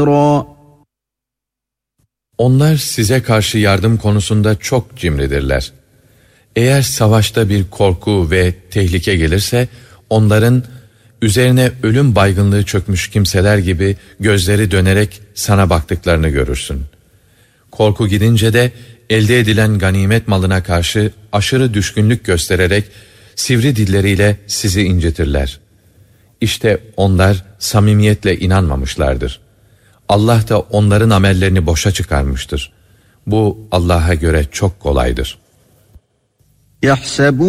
Onlar size karşı yardım konusunda çok cimridirler. Eğer savaşta bir korku ve tehlike gelirse, onların üzerine ölüm baygınlığı çökmüş kimseler gibi gözleri dönerek sana baktıklarını görürsün. Korku gidince de elde edilen ganimet malına karşı aşırı düşkünlük göstererek sivri dilleriyle sizi incitirler. İşte onlar samimiyetle inanmamışlardır. Allah da onların amellerini boşa çıkarmıştır. Bu Allah'a göre çok kolaydır. يَحْسَبُونَ